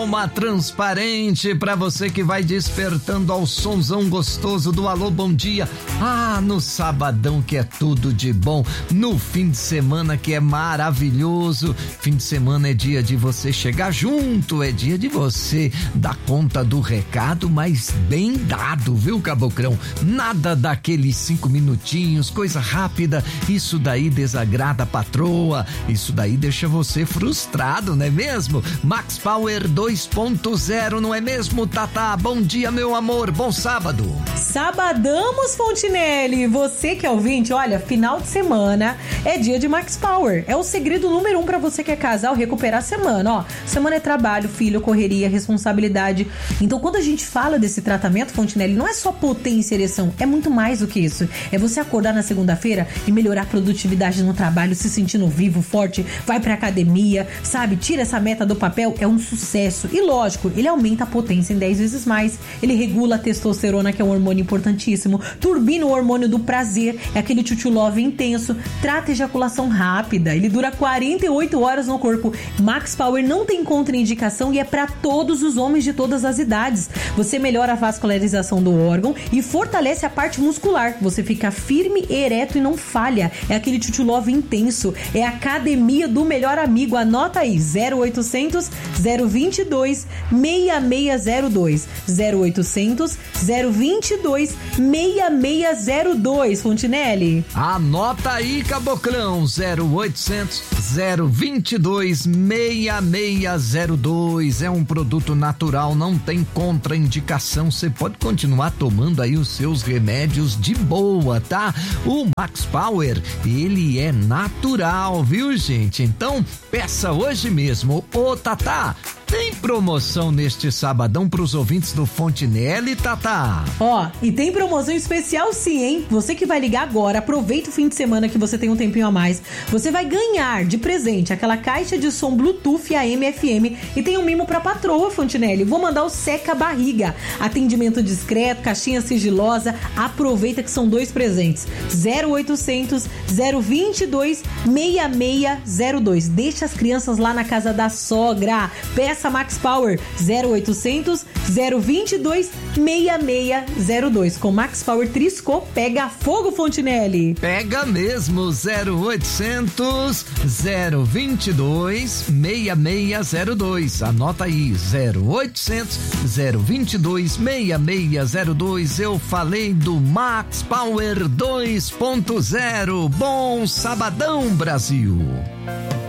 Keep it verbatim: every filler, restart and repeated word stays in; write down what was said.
Uma transparente pra você que vai despertando ao sonzão gostoso do Alô Bom Dia. Ah, no sabadão que é tudo de bom, no fim de semana que é maravilhoso. Fim de semana é dia de você chegar junto, é dia de você dar conta do recado, mas bem dado, viu, Cabocrão? Nada daqueles cinco minutinhos, coisa rápida, isso daí desagrada a patroa, isso daí deixa você frustrado, não é mesmo? Max Power dois ponto zero, não é mesmo, Tata? Bom dia, meu amor, bom sábado. Sabadamos, Fontinelli, você que é ouvinte, olha, final de semana é dia de Max Power, é o segredo número um pra você que é casal recuperar a semana, ó, semana é trabalho, filho, correria, responsabilidade, então quando a gente fala desse tratamento, Fontinelli, não é só potência e ereção, é muito mais do que isso, é você acordar na segunda-feira e melhorar a produtividade no trabalho, se sentindo vivo, forte, vai pra academia, sabe, tira essa meta do papel, é um sucesso, e lógico, ele aumenta a potência em dez vezes mais, ele regula a testosterona, que é um hormônio importantíssimo, turbina o hormônio do prazer, é aquele chuchu love intenso, trata ejaculação rápida, ele dura quarenta e oito horas no corpo. Max Power não tem contraindicação e é para todos os homens de todas as idades. Você melhora a vascularização do órgão e fortalece a parte muscular. Você fica firme, ereto e não falha. É aquele chuchu love intenso. É a academia do melhor amigo. Anota aí, zero oitocentos, zero vinte e dois, seis seis zero dois. zero oitocentos, zero vinte e dois, seis seis zero dois, Fontinelli. Anota aí, Caboclão, zero oitocentos, zero vinte e dois, seis seis zero dois. É um produto natural, não tem contraindicação. Você pode continuar tomando aí os seus remédios de boa, tá? O Max Power, ele é natural, viu, gente? Então, peça hoje mesmo. Ô, Tatá, tem promoção neste sabadão pros ouvintes do Fontinelli, Tatá? Ó, e tem promoção especial sim, hein? Você que vai ligar agora, aproveita o fim de semana que você tem um tempinho a mais. Você vai ganhar de presente aquela caixa de som Bluetooth A M F M e tem um mimo pra patroa, Fontinelli. Vou mandar o Seca Barriga. Atendimento discreto, caixinha sigilosa. Aproveita que são dois presentes. zero oitocentos, zero vinte e dois, seis seis zero dois. Deixa as crianças lá na casa da sogra. Peça Max Power zero oitocentos, zero vinte e dois, seis seis zero dois. Com Max Power Trisco, pega fogo, Fontinelli. Pega mesmo, zero oitocentos, zero vinte e dois, seis seis zero dois. Anota aí, zero oitocentos, zero vinte e dois, seis seis zero dois. Eu falei do Max Power dois ponto zero. Bom sabadão, Brasil.